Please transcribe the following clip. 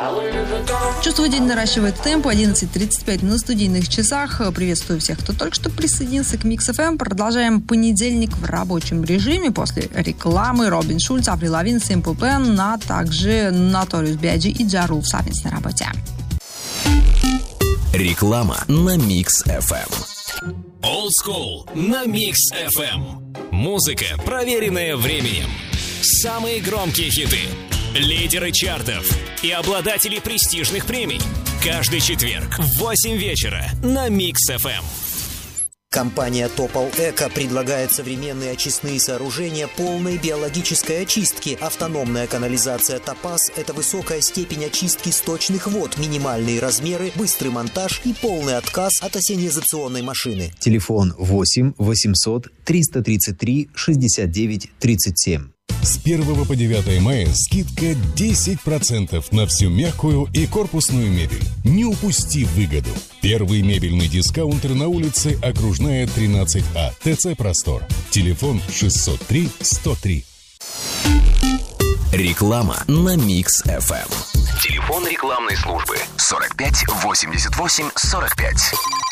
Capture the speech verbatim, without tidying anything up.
Чувствую, день наращивает темп. одиннадцать тридцать пять на студийных часах. Приветствую всех, кто только что присоединился к Mix эф эм. Продолжаем понедельник в рабочем режиме. После рекламы Робин Шульц, Аврил Лавин, Simple Plan, а также Notorious би ай джи и Ja Rule в совместной работе. Реклама на Mix эф эм. Old School на Mix эф эм. Музыка, проверенная временем. Самые громкие хиты, лидеры чартов и обладатели престижных премий. Каждый четверг в восемь вечера на Mix эф эм. Компания Topol Eco предлагает современные очистные сооружения полной биологической очистки. Автономная канализация Topaz – это высокая степень очистки сточных вод, минимальные размеры, быстрый монтаж и полный отказ от ассенизационной машины. Телефон восемь восемьсот триста тридцать три шестьдесят девять тридцать семь. С первого по девятое мая скидка десять процентов на всю мягкую и корпусную мебель. Не упусти выгоду. Первый мебельный дискаунтер на улице Окружная, тринадцать А, ТЦ «Простор». Телефон шестьсот три сто три. Реклама на Mix эф эм. Телефон рекламной службы сорок пять восемьдесят восемь сорок пять.